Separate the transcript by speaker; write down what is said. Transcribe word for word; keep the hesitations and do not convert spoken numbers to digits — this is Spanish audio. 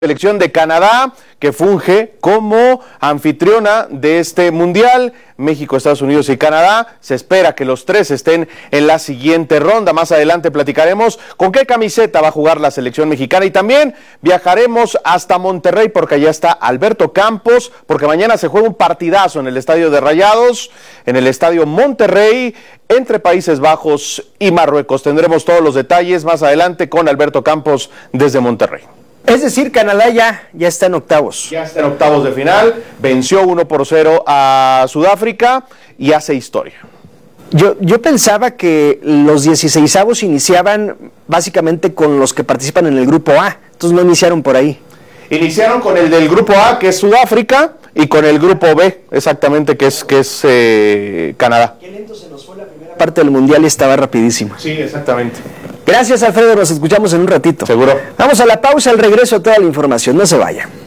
Speaker 1: Selección de Canadá, que funge como anfitriona de este mundial. México, Estados Unidos y Canadá. Se espera que los tres estén en la siguiente ronda. Más adelante platicaremos con qué camiseta va a jugar la selección mexicana. Y también viajaremos hasta Monterrey, porque allá está Alberto Campos, porque mañana se juega un partidazo en el Estadio de Rayados, en el Estadio Monterrey, entre Países Bajos y Marruecos. Tendremos todos los detalles más adelante con Alberto Campos desde Monterrey.
Speaker 2: Es decir, Canadá ya, ya está en octavos.
Speaker 1: Ya está en octavos de final, venció uno por cero a Sudáfrica y hace historia.
Speaker 2: Yo, yo pensaba que los dieciseisavos iniciaban básicamente con los que participan en el grupo A, entonces no iniciaron por ahí.
Speaker 1: Iniciaron con el del grupo A, que es Sudáfrica, y con el grupo B, exactamente, que es, que es eh, Canadá.
Speaker 2: Qué lento se nos fue la primera parte del mundial y estaba rapidísimo.
Speaker 1: Sí, exactamente.
Speaker 2: Gracias, Alfredo, nos escuchamos en un ratito.
Speaker 1: Seguro.
Speaker 2: Vamos a la pausa, al regreso toda la información, no se vaya.